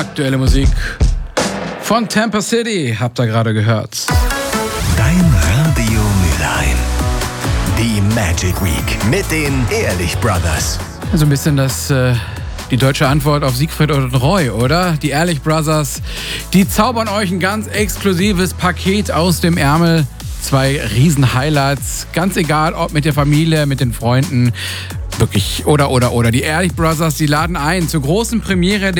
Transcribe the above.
Aktuelle Musik von Tampa City, habt ihr gerade gehört. Dein Radio Mülheim. Die Magic Week mit den Ehrlich Brothers. So ein bisschen die deutsche Antwort auf Siegfried und Roy, oder? Die Ehrlich Brothers, die zaubern euch ein ganz exklusives Paket aus dem Ärmel. 2 Riesen-Highlights, ganz egal, ob mit der Familie, mit den Freunden, wirklich, oder. Die Ehrlich Brothers, die laden ein zur großen Premiere